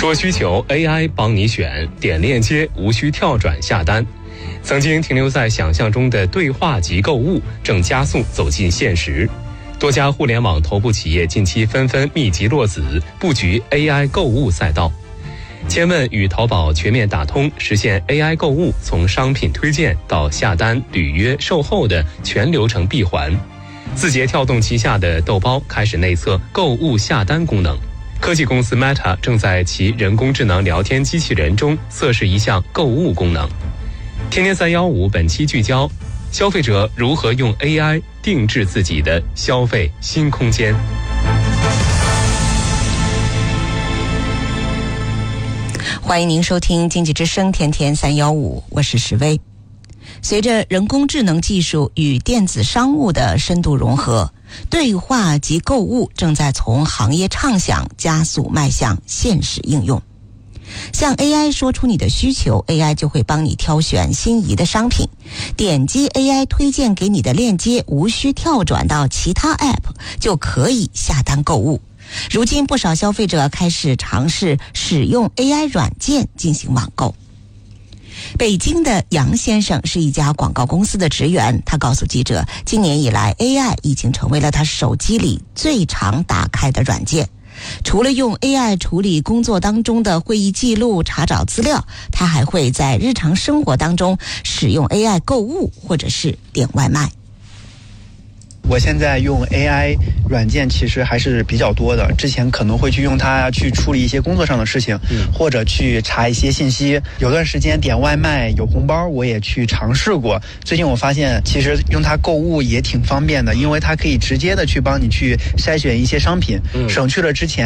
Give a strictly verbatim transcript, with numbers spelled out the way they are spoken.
说需求 A I 帮你选，点链接无需跳转下单。曾经停留在想象中的对话即购物，正加速走进现实。多家互联网头部企业近期纷纷密集落子，布局 A I 购物赛道。千问与淘宝全面打通，实现 A I 购物从商品推荐到下单、履约、售后的全流程闭环。字节跳动旗下的豆包开始内测购物下单功能。科技公司 Meta 正在其人工智能聊天机器人中测试一项购物功能。天天三一五本期聚焦：消费者如何用 A I 定制自己的消费新空间。 欢迎您收听经济之声天天三一五，我是石薇。随着人工智能技术与电子商务的深度融合，对话及购物正在从行业畅想加速迈向现实应用。向 A I 说出你的需求， A I 就会帮你挑选心仪的商品，点击 A I 推荐给你的链接，无需跳转到其他 App 就可以下单购物。如今不少消费者开始尝试使用 A I 软件进行网购。北京的杨先生是一家广告公司的职员，他告诉记者，今年以来 A I 已经成为了他手机里最常打开的软件。除了用 A I 处理工作当中的会议记录、查找资料，他还会在日常生活当中使用 A I 购物或者是点外卖。 我现在用 A I 软件其实还是比较多的，之前可能会去用它去处理一些工作上的事情，嗯、或者去查一些信息。有段时间点外卖有红包，我也去尝试过。最近我发现其实用它购物也挺方便的，因为它可以直接的去帮你去筛选一些商品，嗯、省去了之前